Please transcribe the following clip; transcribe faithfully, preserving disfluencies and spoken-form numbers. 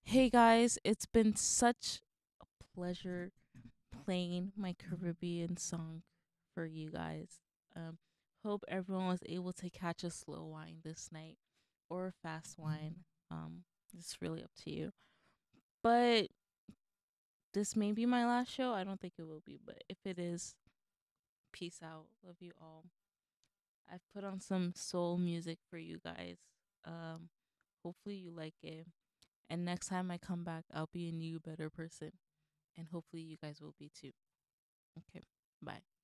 Hey guys, it's been such a pleasure playing my Caribbean song for you guys. Um, Hope everyone was able to catch a slow wine this night or a fast wine. Um, it's really up to you. But this may be my last show. I don't think it will be, but if it is, peace out. Love you all. I've put on some soul music for you guys. Um, Hopefully you like it. And next time I come back, I'll be a new, better person. And hopefully you guys will be too. Okay. Bye.